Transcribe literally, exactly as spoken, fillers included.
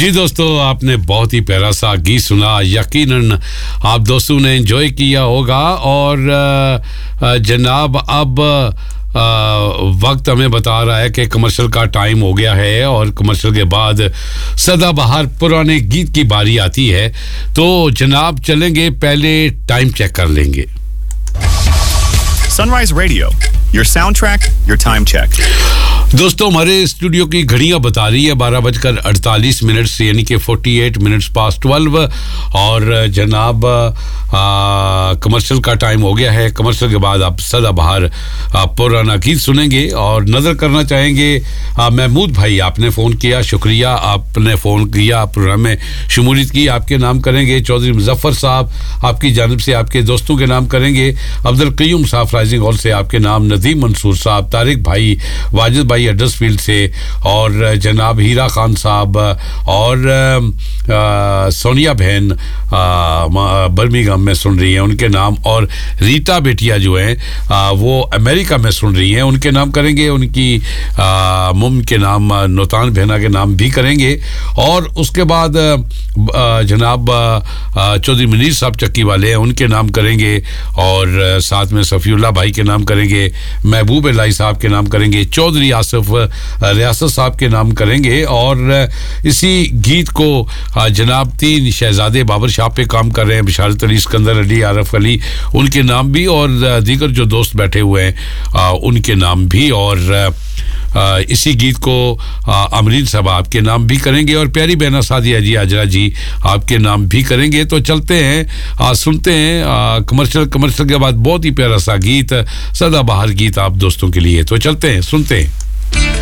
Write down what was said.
जी दोस्तों, आपने बहुत ही प्यारा सा गीत सुना। यकीनन आप दोस्तों ने एंजॉय किया होगा। और जनाब अब वक्त हमें बता रहा है कि कमर्शियल का टाइम हो गया है और कमर्शियल के बाद सदाबहार पुराने गीत की बारी आती है। तो जनाब चलेंगे, पहले टाइम चेक कर लेंगे। Sunrise Radio, your soundtrack, your time check. दोस्तों, हमारे स्टूडियो की घड़ियां बता रही है बारह बजकर अड़तालीस मिनट से, यानी कि अड़तालीस मिनट्स पास ट्वेल्व। और जनाब कमर्शियल का टाइम हो गया है। कमर्शियल के बाद आप सदाबहार पुराना गीत सुनेंगे और नज़र करना चाहेंगे आ, महमूद भाई, आपने फ़ोन किया, शुक्रिया आपने फ़ोन किया, प्रोग्राम में शमूलियत की, आपके नाम करेंगे। चौधरी मुजफ्फर साहब आपकी जानिब से आपके दोस्तों के नाम करेंगे। अब्दुल कयूम साहब राइजिंग हॉल से आपके नाम, नदीम मंसूर साहब, तारिक भाई, वाजिद भाई एडर्सफील्ड से, और जनाब हीरा खान साहब, और आ, सोनिया बहन बर्मिंघम में सुन रही हैं, उनके नाम, और रीता बेटिया जो हैं वो अमेरिका में सुन रही हैं, उनके नाम करेंगे। उनकी मुम के नाम, नौतान बहना के नाम भी करेंगे। और उसके बाद आ, जनाब चौधरी मनीर साहब चक्की वाले हैं, उनके नाम करेंगे। और साथ में सफ़ीउल्लाह भाई के नाम करेंगे, महबूब इलाही साहब के नाम करेंगे, चौधरी आसिफ रियासत साहब के नाम करेंगे। और इसी गीत को जनाब तीन शहजादे बाबर शाह पे काम कर रहे हैं, बिशारत अली, सिकंदर अली, आरफ अली, उनके नाम भी, और दीगर जो दोस्त बैठे हुए हैं उनके नाम भी। और आ, इसी गीत को अमरीन साहब आपके नाम भी करेंगे, और प्यारी बहना सादिया जी, आजरा जी आपके नाम भी करेंगे। तो चलते हैं, आ, सुनते हैं कमर्शियल। कमर्शियल के बाद बहुत ही प्यारा सा गीत, सदाबहार गीत आप दोस्तों के लिए। तो चलते हैं, सुनते हैं।